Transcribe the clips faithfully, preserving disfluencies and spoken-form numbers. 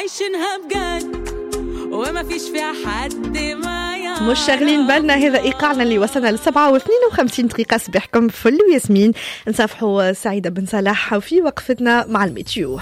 عايشينها بجد وما فيش فيها حد ما يعرف. مش شاغلين بالنا، هذا إيقاعنا اللي وصلنا للسبعة واثنين وخمسين دقيقة. صباحكم فل وياسمين، نصافحوا سعيدة بن صلاح في وقفتنا مع الميتيو.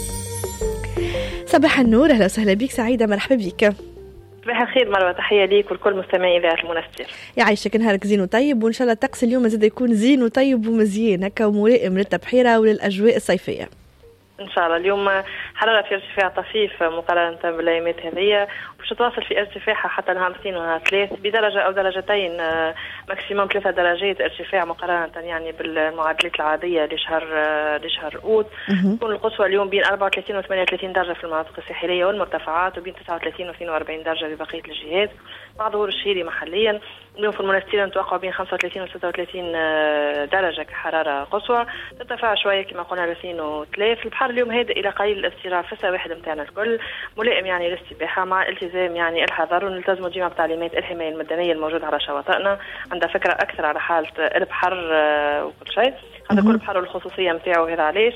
صباح النور، أهلا وسهلا بك سعيدة، مرحبا بك. صباح الخير مروة، تحية ليك ولكل مستمعي إذاعة المنستير. يعيشك، نهارك زين وطيب، وإن شاء الله الطقس اليوم زاد يكون زين وطيب ومزيان هكا وملائم للتبحيرة وللأجواء الصيفية إن شاء الله. اليوم حرارة في ارتفاع طفيف مقارنة بالايامات هذه، وباش تواصل في ارتفاعها حتى نهار اثنين ونهار ثلاث بدرجة أو درجتين، ماكسيموم ثلاثة درجات ارتفاع مقارنة يعني بالمعدلات العادية لشهر لشهر أوت. تكون القصوى اليوم بين أربعة وثلاثين و ثمانية وثلاثين درجة في المناطق الساحلية والمرتفعات، وبين تسعة وثلاثين و اثنين وأربعين درجة ببقية الجهات، مع ظهور الشهيري محليا. اليوم في المنستير نتوقع بين خمسة وثلاثين و ستة وثلاثين درجة كحرارة قصوى، ترتفع شوية كما قلنا ل اثنين وثلاثين. البحر اليوم هادئ إلى قليل الاضطراب في السواحل نتاعنا الكل، ملائم يعني للسباحة مع التزام يعني الحذر، ونلتزموا ديما بتعليمات الحماية المدنية الموجودة على شواطئنا. عندها فكرة أكثر على حالة البحر وكل شيء، هذا كل بحر والخصوصية نتاعو، هذا علاش.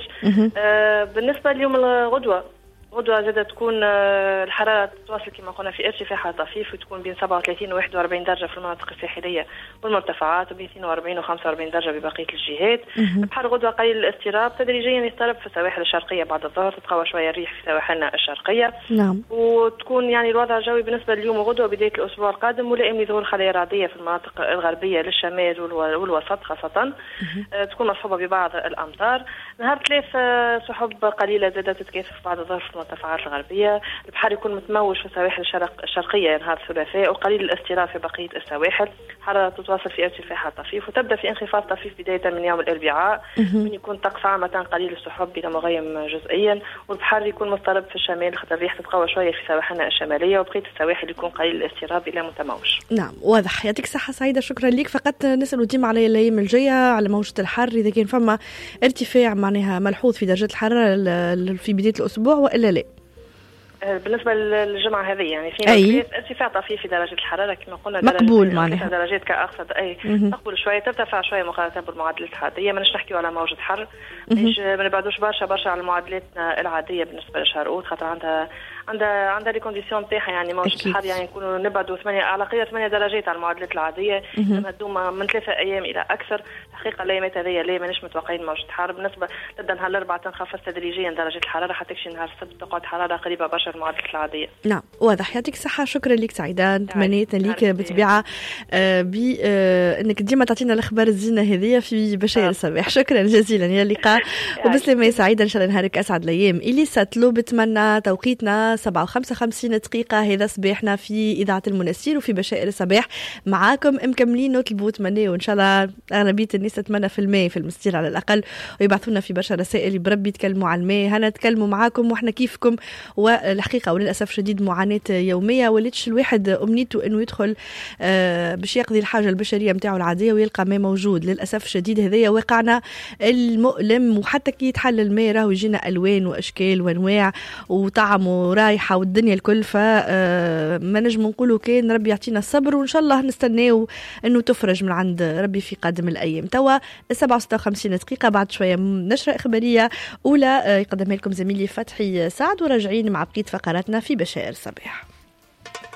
آه بالنسبة ليوم الغدوة، غدوة زادت تكون الحرارة تواصل كما قلنا في ارتفاعها طفيف، وتكون بين سبعة وثلاثين و واحد وأربعين درجة في المناطق الساحلية والمرتفعات، وبين اثنين وأربعين و خمسة وأربعين درجة ببقية الجهات. البحر غدوة قليل الاضطراب، تدريجيا يضطرب في السواحل الشرقية بعد الظهر، تتقوى شوية الريح في سواحلنا الشرقية. نعم. وتكون يعني الوضع الجوي بالنسبة لليوم وغدوة بداية الأسبوع القادم ملائم لظهور خلايا رعدية في المناطق الغربية للشمال والوسط خاصة، تكون مصحوبة ببعض الأمطار. نهار ثلاث سحب قليلة زادت تتكاثف بعد الظهر في المرتفعات الغربية. البحر يكون متموج في السواحل الشرق الشرقية نهار الثلاثاء، وقليل الاضطراب في بقية السواحل. حرارة تتواصل في ارتفاعها طفيف، وتبدأ في انخفاض طفيف بداية من يوم الأربعاء، من يكون طقس عامة قليل السحب إلى مغيم جزئيا، والبحر يكون مضطرب في الشمال خاطر الريح تتقوى شوية في سواحلنا الشمالية، وبقية السواحل يكون قليل الاضطراب إلى متموج. نعم واضح، يعطيك الصحة سعيدة، شكرا لك. فقط نسألوا ديما على الأيام الجاية على موجة الحر، إذا كان فما ارتفاع معناها ملحوظ في درجة الحرارة في بداية الأسبوع وإلا لا؟ بالنسبة للجمعة هذه يعني في ارتفاع طفيف في درجة الحرارة كما قلنا، مقبول معناها درجات كأقصد أي مقبول شوية، ترتفع شوية مقارنة بالمعدلات العادية. ما نش نحكيو على موجة حر، مش ما نبعدوش برشا برشا على المعدلات العادية بالنسبة لشهر أوت، خاطر عندها عندها عندها لي كونديسيون نتاعها يعني موجة الحر يعني نكونوا نبعدوا ثمانية على الأقل ثمانية درجات على المعدلات العادية، لما تدوم من ثلاثة أيام إلى أكثر. حقيقة الأيامات هذه لا ماناش متوقعين موجة حر. بالنسبة تبدأ نهار الأربعاء تنخفض تدريجيا درجة الحرارة حتى تكشي نهار السبت تقعد حرارة قريبة برشا من المعدلات العادية. نعم واضح، يعطيك الصحة، شكرا لك سعيدة. تمنيت ليك بطبيعة آه بأنك آه ديما تعطينا الأخبار الزينة هذه في بشاير الصباح. شكرا جزيلا، يا اللقاء وبسلامة سعيدة، إن شاء الله نهارك أسعد الأيام. إليسا تلو بتمنى توقيتنا سبعة وخمسة وخمسين دقيقة، هذا صباحنا في إذاعة المنستير وفي بشائر الصباح معاكم مكملين نطلبوا تمنى، وإن شاء الله أغلبية الناس تتمنى في الماء في المستير على الأقل، ويبعثونا في برشا رسائل بربي يتكلموا على الماء. هنا نتكلموا معاكم وإحنا كيفكم، والحقيقة وللأسف شديد معاناة يومية، وليتش الواحد أمنيته إنه يدخل آه باش يقضي الحاجة البشرية متاعه العادية ويلقى ماء موجود. للأسف شديد هذايا واقعنا المؤلم، وحتى كي يتحل الماء راهو يجينا ألوان وأشكال وأنواع وطعم ورائحة والدنيا الكل. فما نجم نقولوا كان ربي يعطينا الصبر، وإن شاء الله نستناو إنه تفرج من عند ربي في قادم الأيام. توا السبعة وستة وخمسين دقيقة، بعد شوية نشرة إخبارية أولى يقدمها لكم زميلي فتحي سعد، وراجعين مع بقية فقراتنا في بشائر الصباح.